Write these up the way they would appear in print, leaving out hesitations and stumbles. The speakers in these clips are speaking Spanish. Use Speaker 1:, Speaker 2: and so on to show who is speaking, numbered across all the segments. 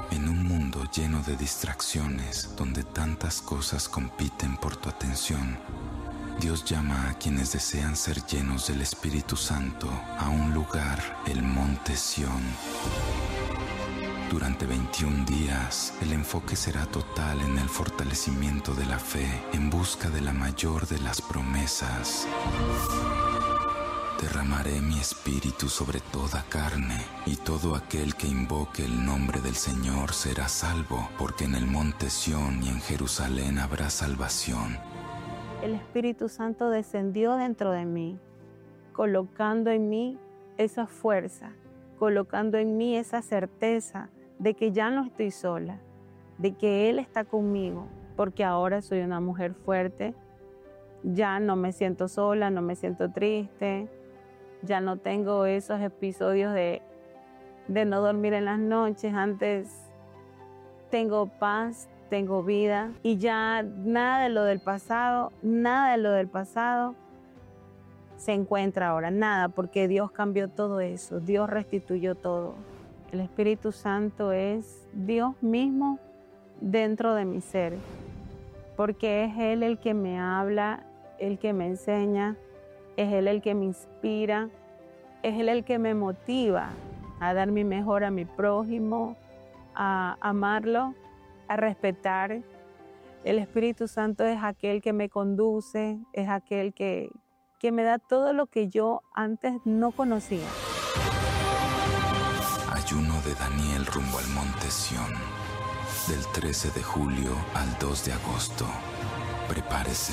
Speaker 1: En un mundo lleno de distracciones, donde tantas cosas compiten por tu atención, Dios llama a quienes desean ser llenos del Espíritu Santo a un lugar, el Monte Sión. Durante 21 días, el enfoque será total en el fortalecimiento de la fe en busca de la mayor de las promesas. Derramaré mi espíritu sobre toda carne, y todo aquel que invoque el nombre del Señor será salvo, porque en el monte Sión y en Jerusalén habrá salvación.
Speaker 2: El Espíritu Santo descendió dentro de mí, colocando en mí esa fuerza, colocando en mí esa certeza de que ya no estoy sola, de que Él está conmigo, porque ahora soy una mujer fuerte, ya no me siento sola, no me siento triste, ya no tengo esos episodios de no dormir en las noches. Antes tengo paz, tengo vida, y ya nada de lo del pasado se encuentra ahora, nada, porque Dios cambió todo eso, Dios restituyó todo. El Espíritu Santo es Dios mismo dentro de mi ser, porque es Él el que me habla, el que me enseña, es Él el que me inspira, es Él el que me motiva a dar mi mejor a mi prójimo, a amarlo, a respetar. El Espíritu Santo es aquel que me conduce, es aquel que me da todo lo que yo antes no conocía.
Speaker 1: Ayuno de Daniel rumbo al monte Sión, del 13 de julio al 2 de agosto. Prepárese.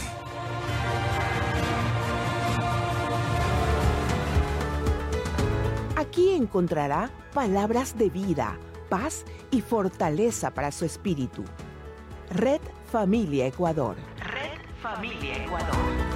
Speaker 3: Aquí encontrará palabras de vida, paz y fortaleza para su espíritu. Red Familia Ecuador.
Speaker 4: Red Familia Ecuador.